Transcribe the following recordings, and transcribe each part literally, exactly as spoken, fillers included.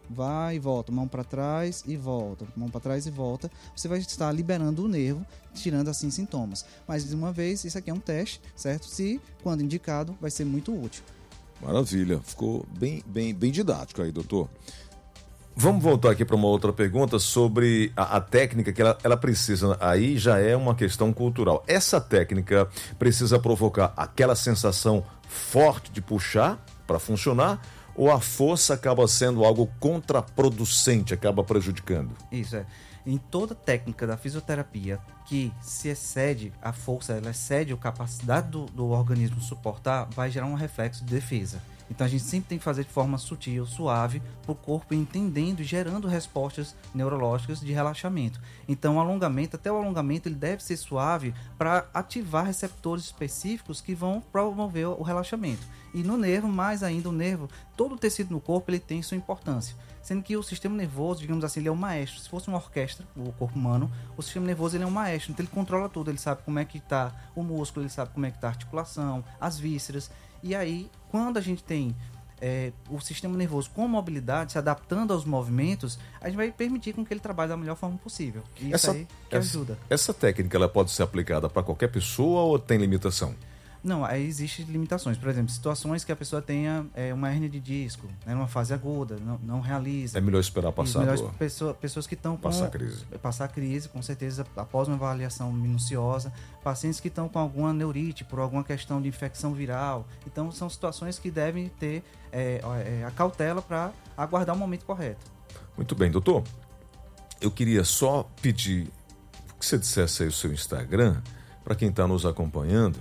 vai e volta, mão para trás e volta, mão para trás e volta, você vai estar liberando o nervo, tirando assim sintomas. Mas de uma vez, isso aqui é um teste, certo? Se, quando indicado, vai ser muito útil. Maravilha, ficou bem, bem, bem didático aí, doutor. Vamos voltar aqui para uma outra pergunta sobre a, a técnica que ela, ela precisa. Aí já é uma questão cultural. Essa técnica precisa provocar aquela sensação forte de puxar para funcionar, ou a força acaba sendo algo contraproducente, acaba prejudicando? Isso é. Em toda técnica da fisioterapia que se excede a força, ela excede a capacidade do, do organismo suportar, vai gerar um reflexo de defesa. Então a gente sempre tem que fazer de forma sutil, suave, para o corpo entendendo e gerando respostas neurológicas de relaxamento. Então o alongamento, até o alongamento, ele deve ser suave para ativar receptores específicos que vão promover o relaxamento. E no nervo, mais ainda, o nervo, todo o tecido no corpo, ele tem sua importância. Sendo que o sistema nervoso, digamos assim, ele é um maestro. Se fosse uma orquestra, o corpo humano, o sistema nervoso ele é um maestro. Então ele controla tudo, ele sabe como é que está o músculo, ele sabe como é que está a articulação, as vísceras. E aí, quando a gente tem é, o sistema nervoso com mobilidade, se adaptando aos movimentos, a gente vai permitir com que ele trabalhe da melhor forma possível. E isso essa, aí que essa, ajuda. Essa técnica ela pode ser aplicada para qualquer pessoa ou tem limitação? Não, aí existem limitações. Por exemplo, situações que a pessoa tenha é, uma hérnia de disco, né, numa fase aguda, não, não realiza. É melhor esperar passar a dor. Pessoa, pessoas que estão com... Passar a crise. Passar a crise, com certeza, após uma avaliação minuciosa. Pacientes que estão com alguma neurite, por alguma questão de infecção viral. Então, são situações que devem ter é, é, a cautela para aguardar o momento correto. Muito bem, doutor. Eu queria só pedir que você dissesse aí o seu Instagram, para quem está nos acompanhando,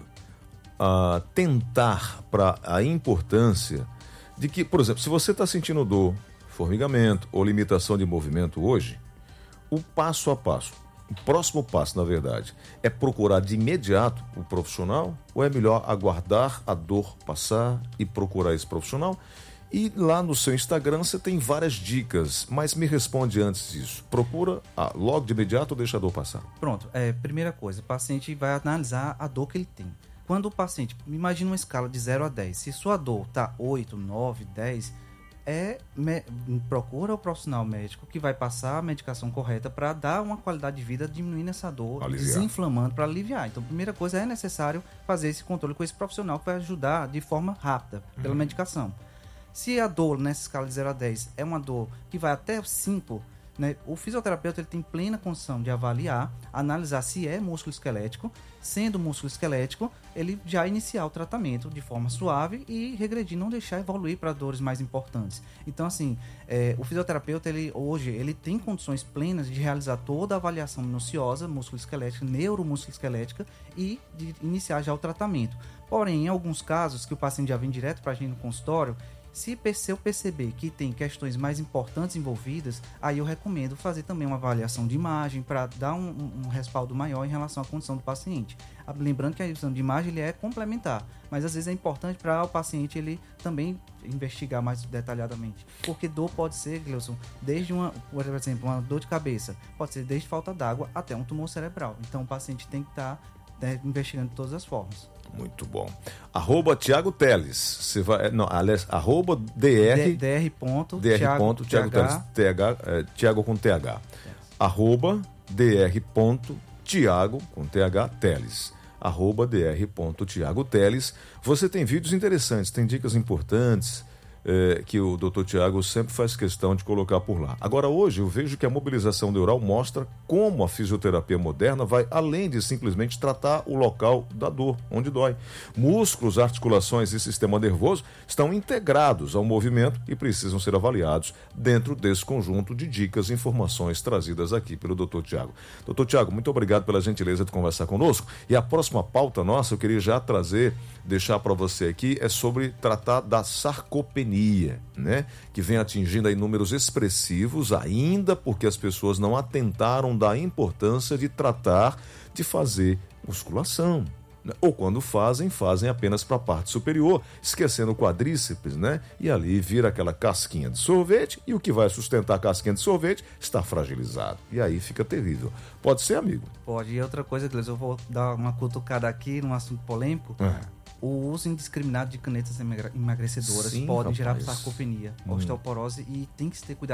a tentar para a importância de que, por exemplo, se você está sentindo dor, formigamento ou limitação de movimento hoje, o passo a passo, o próximo passo, na verdade, é procurar de imediato o profissional ou é melhor aguardar a dor passar e procurar esse profissional? E lá no seu Instagram você tem várias dicas, mas me responde antes disso. Procura ah, logo de imediato ou deixa a dor passar? Pronto, é, primeira coisa, o paciente vai analisar a dor que ele tem. Quando o paciente, imagina uma escala de zero a dez, se sua dor está oito, nove, dez, é, me, procura o profissional médico que vai passar a medicação correta para dar uma qualidade de vida diminuindo essa dor, aliviar. Desinflamando para aliviar. Então, a primeira coisa é necessário fazer esse controle com esse profissional que vai ajudar de forma rápida pela uhum. medicação. Se a dor nessa escala de zero a dez é uma dor que vai até cinco, né, o fisioterapeuta ele tem plena condição de avaliar, analisar se é músculo esquelético. Sendo músculo esquelético, ele já iniciar o tratamento de forma suave e regredir, não deixar evoluir para dores mais importantes. Então, assim, é, o fisioterapeuta, ele, hoje, ele tem condições plenas de realizar toda a avaliação minuciosa, músculo esquelética, neuromusculo esquelética, e de iniciar já o tratamento. Porém, em alguns casos, que o paciente já vem direto para a gente no consultório, se eu perceber que tem questões mais importantes envolvidas, aí eu recomendo fazer também uma avaliação de imagem para dar um, um, um respaldo maior em relação à condição do paciente. Lembrando que a avaliação de imagem ele é complementar, mas às vezes é importante para o paciente ele também investigar mais detalhadamente. Porque dor pode ser, Gleuson, desde uma, por exemplo, uma dor de cabeça, pode ser desde falta d'água até um tumor cerebral. Então o paciente tem que estar né, investigando de todas as formas. Muito bom. Arroba Tiago Teles. Você vai. Não, aliás, arroba dr. dr. Ponto, dr. Tiago, Tiago Teles. TH, é, Tiago com T H. É. Arroba dr. Tiago com T H Teles. Arroba dr. Tiago Teles. Você tem vídeos interessantes, tem dicas importantes. É, que o doutor Tiago sempre faz questão de colocar por lá. Agora, hoje, eu vejo que a mobilização neural mostra como a fisioterapia moderna vai além de simplesmente tratar o local da dor, onde dói. Músculos, articulações e sistema nervoso estão integrados ao movimento e precisam ser avaliados dentro desse conjunto de dicas e informações trazidas aqui pelo doutor Tiago. doutor Tiago, muito obrigado pela gentileza de conversar conosco. E a próxima pauta nossa, eu queria já trazer, deixar para você aqui, é sobre tratar da sarcopenia. Né, que vem atingindo aí números expressivos ainda porque as pessoas não atentaram da importância de tratar de fazer musculação, né? Ou quando fazem, fazem apenas para a parte superior, esquecendo o quadríceps, né? E ali vira aquela casquinha de sorvete e o que vai sustentar a casquinha de sorvete está fragilizado e aí fica terrível. Pode ser, amigo? Pode. E outra coisa, Gleison, eu vou dar uma cutucada aqui num assunto polêmico. É. O uso indiscriminado de canetas emagrecedoras Sim, pode rapaz. gerar sarcopenia, hum. osteoporose, e tem que se ter cuidado.